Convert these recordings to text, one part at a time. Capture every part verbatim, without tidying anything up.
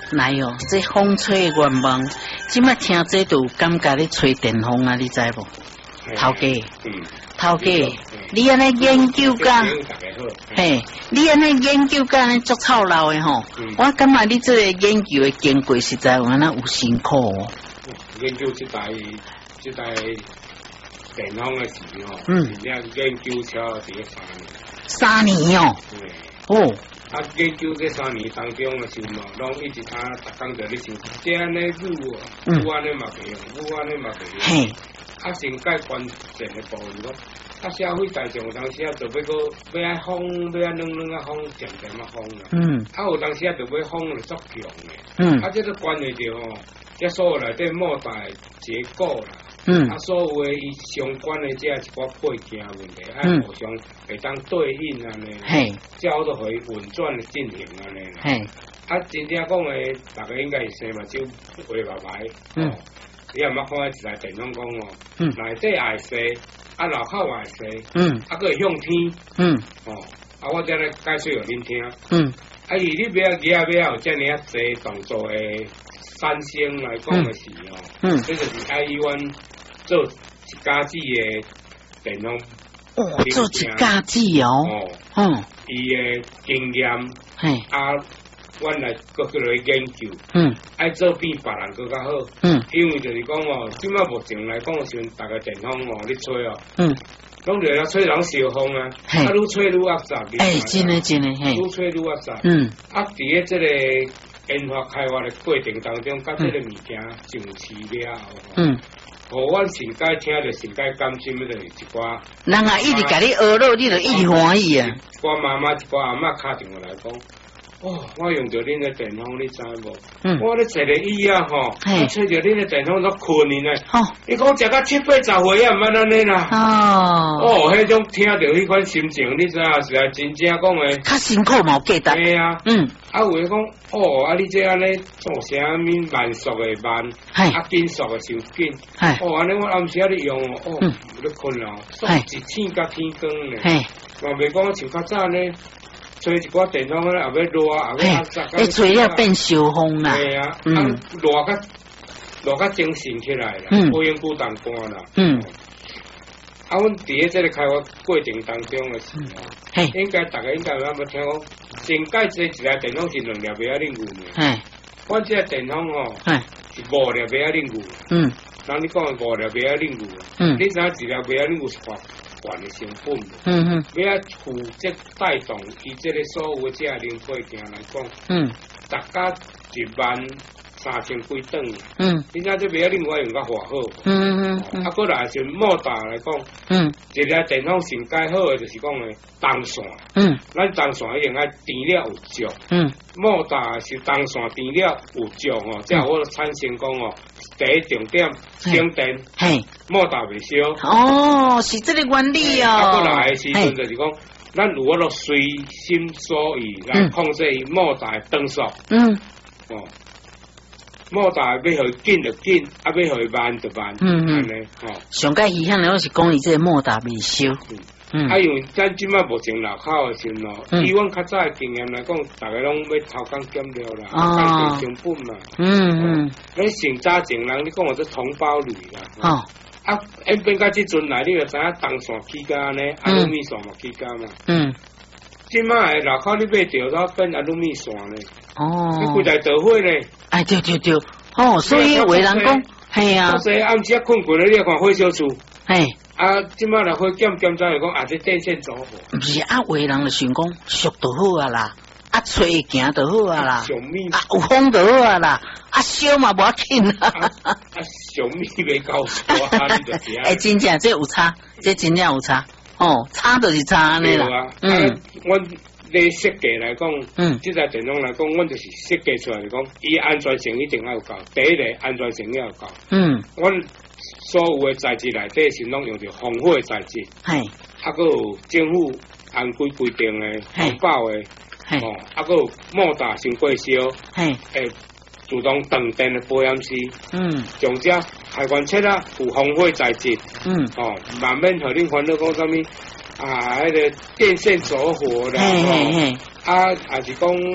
来哦，这风吹的愿望，即摆听这都感觉咧吹电风啊，你知无？头家，嗯，头家，你安尼研究噶，嘿，你安尼研究噶，安尼足操劳的吼。我感觉你这个研究的经过实在有安那有辛苦哦。 研究这台这台电风的事哦，嗯，研究超第三年。 三年哦。哦。 啊，研究这三年当中的时候，拢一直他逐工在咧想，这安尼愈啊，愈安尼嘛袂用，愈安尼嘛袂用。嘿。啊，先解关键的部分咯。啊，社会大众有当时啊，就要个要爱风，要爱冷冷啊风，渐渐啊风啦。嗯。啊，有当时啊，就要风就足强的。嗯。啊，这个关系着吼，这所有内底莫大结构啦。嗯。啊，所有的伊相关的这一寡背景问题，啊，互相会当对应安尼。嘿。叫做会稳转的进行安尼啦。嘿。啊，真正讲的，大家应该是生目睭画白白。嗯。你也毋捌看一台电风讲哦，内底也会洗，啊脑壳也会洗，嗯，啊佫会向天，嗯，哦，啊我再来解释互恁听，嗯，啊伊你不要举啊不要有遮尔啊济动作的三星来讲的是哦，嗯，这就是爱伊阮做一家子的电风， 哦，做一家子哦，哦，嗯， 伊的经验，嘿，啊。阮来搁去来研究，嗯，爱做比别人更较好，嗯，因为就是讲哦，即摆目前来讲时阵，大家电风哦，你吹哦，嗯，拢着了吹人小风啊，啊，愈吹愈压杂， 哎，真诶真诶，嘿， 愈吹愈压杂，嗯，啊，伫咧即个研发开发的过程当中，甲即个物件上市了后，嗯，互阮身解听着身解甘心的就是一寡， 人啊一直甲你学咯，你就一直欢喜啊， 一寡妈妈一寡阿嬷敲电话来讲。哦，我用着恁的电风，你知无？嗯，我咧坐咧椅啊吼，我吹着恁的电风都困呢咧。哦，你讲食到七八十岁啊，毋安尼啦。哦，哦，迄种听着迄款心情，你知影是啊，真正讲诶。 较辛苦嘛，有价值。 系啊，嗯，啊有诶讲，哦，啊你这安尼做啥物慢速诶慢，啊紧速诶伤紧。哦，安尼我暗时啊咧用哦，哦，咧困扰，一天甲天光咧。嘿，嘛袂讲像较早呢。吹一寡电风咧，也要热，也要压杂。 你吹了变小风啦。 系啊，嗯，热较热较精神起来啦，不用孤单干啦。嗯。啊，阮伫咧这个开发过程当中的时候，应该大家应该有冇听讲，先解这一台电风是两粒白仔零牛呢。嘿。阮这个电风吼，是五粒白仔零牛。嗯。人你讲五粒白仔零牛，嗯，你知影一粒白仔零牛是偌悬的成本？嗯嗯。要负责带动伊这个所有的这零配件来讲，嗯，大家一万三千几吨。嗯。你知这白仔零我用较偌好。嗯嗯嗯。啊，过来就莫大来讲，嗯，一粒电风性解好的就是讲诶，动线。嗯。咱动线一定爱甜了有足。嗯。莫大是动线甜了有足哦，即系我产生讲哦。第一重点，省电，嘿，莫大袂烧。 哦，是这个原理哦。 啊，过来的时阵就是讲，咱如果落随心所欲来控制伊莫大的灯速。嗯。哦，莫大要互紧就紧，啊要互慢就慢。嗯嗯。安尼， 哦。上界遗憾的我是讲伊这个莫大袂烧。 嗯。啊，因为咱即摆目前路口的时阵咯，以阮较早的经验来讲，大家拢要偷工减料啦，降低成本嘛。嗯嗯。你成早前人，你讲我这同胞率啦。哦。啊，演变到即阵来，你就知影东线起价呢，阿鲁米线嘛起价嘛。嗯。即摆的路口你买着都变阿鲁米线呢。哦。你规台导火呢？ 哎，对对对。哦，所以有人讲，系啊。 所以暗时啊困过来，你看火烧厝。嘿。啊，即摆来火检检查来讲，啊，这电线走火。 毋是啊，有人就想讲熟就好啊啦，啊吹行就好啊啦，啊有风就好啊啦，啊烧嘛无要紧啦。 啊小米袂够大，你就知啊。 哎，真正这有差，这真正有差。哦，差就是差安尼啦。 嗯，阮咧设计来讲，嗯，即台电风来讲，阮就是设计出来来讲，伊安全性一定要有够，第一个安全性要有够。嗯，阮。所有的材质内底是拢用着防火的材质，系，啊，佮有政府安规规定的环保的，哦，啊，佮有莫大先过烧，系，诶，自动断电的保险丝，嗯，从遮开关切啊，有防火材质，嗯，哦，慢慢互恁烦恼讲啥物啊，迄个电线走火啦，哦，啊，也是讲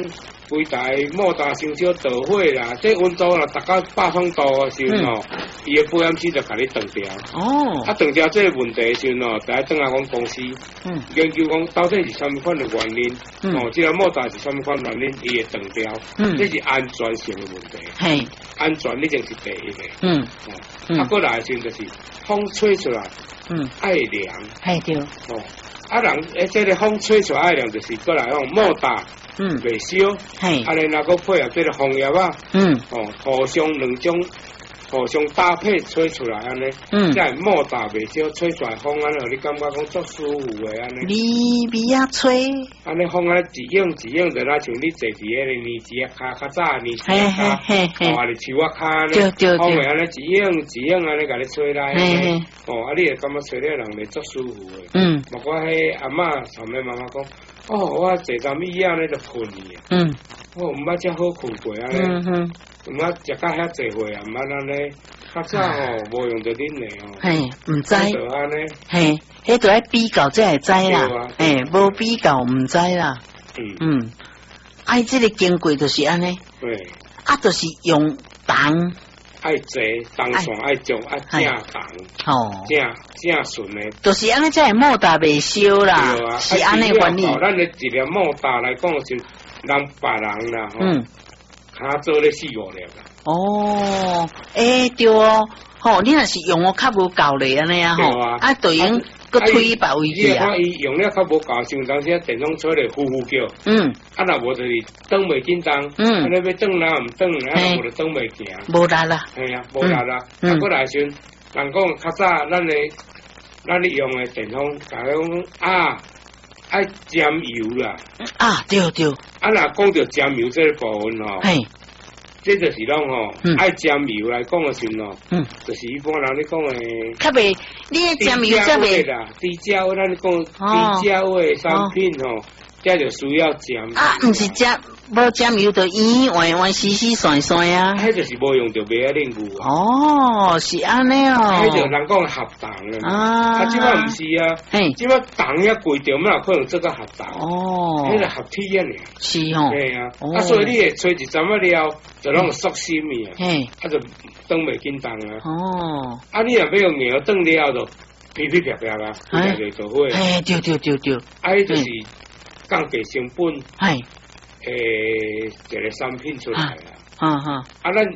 规台莫大伤少导火啦，这温度啦达到百冲度的时候吼，伊的保险丝就甲你断掉。 哦， 啊，断掉这个问题的时候，就要等下讲公司嗯研究讲到底是什么款的原因， 嗯哦，这个莫大是什么款原因，伊会断掉， 嗯这是安全性的问题。 嘿， 安全已经是第一个。 嗯哦， 嗯啊，过来的时候就是风吹出来嗯， 爱凉。 嘿对， 哦，啊人诶，这个风吹出来爱凉，就是过来用莫大。 嗯袂烧， 嘿啊，然后配合这个枫叶啊， 嗯哦，互相两种互相搭配吹出来安尼， 嗯， 即系莫大袂烧，吹出来风安尼，你感觉讲足舒服诶安尼。 微微啊吹， 安尼风安尼一影一影，就那像你坐伫迄个泥子啊骹较早泥子嘿啊嘿嘿嘿， 骹，哦，你树啊骹安尼， 对对风对， 会安尼一影一影安尼甲你吹来， 嘿嘿， 哦，啊，你会感觉吹了人会足舒服诶。 嗯莫怪迄阿嬷上面妈妈讲，哦，我坐站椅安尼就困去啊。 嗯我毋捌遮好困过安尼， 嗯哼， 毋捌食到遐济岁啊，毋捌安尼，较早吼无用着恁诶吼， 嘿，唔知， 就安尼， 嘿，迄都爱比较才会知啦对啊， 嘿，无比较唔知啦， 嗯， 嗯，爱即个经过就是安尼， 对， 啊，就是用糖， 爱坐当线爱种爱正重， 吼， 正正顺诶， 就是安尼才会莫大袂烧啦对，啊， 是安尼原理， 咱诶一粒莫大来讲是人别人啦，吼， 嗯。 骹做咧四五粒啦， 哦，诶、欸、对哦，吼，你若是用我较无够咧安尼啊吼，啊对用搁推别位去啊。 你看伊用了较无够，像当时电风吹咧呼呼叫， 嗯， 啊若无就是转袂紧当， 嗯， 啊你要转哪毋转，啊无就转袂行。 无力啦。 系啊，无力啦。啊，过来时，人讲较早咱诶，咱咧用诶电风，甲讲啊，爱沾油啦。 啊，对对。 啊，若讲到沾油这个部分吼， 嘿， 这就是讲吼，爱沾油来讲诶时吼，嗯，就是一般人咧讲诶， 较袂，你诶沾油则袂啦，低价位，咱咧讲低价位产品吼，这就需要沾。 啊，毋是沾。无沾油就圆圆圆细细散散啊， 迄就是无用着买啊炼油啊。 哦，是安尼哦。 迄就人讲合糖啊。啊，即摆毋是啊。嘿。即摆糖遐贵着，哪有可能做到合糖？哦。迄个合体啊呢。 是吼。 嘿啊。啊，所以你会吹一针仔了，就拢缩心去啊。嘿。啊，就当袂紧当啊。哦。啊，你若要用牛当了就噼噼啪啪啊，就就就会。 嘿，对对对对。 啊，迄就是降低成本。 系。 诶，一个产品出来啦， 啊哈， 啊，咱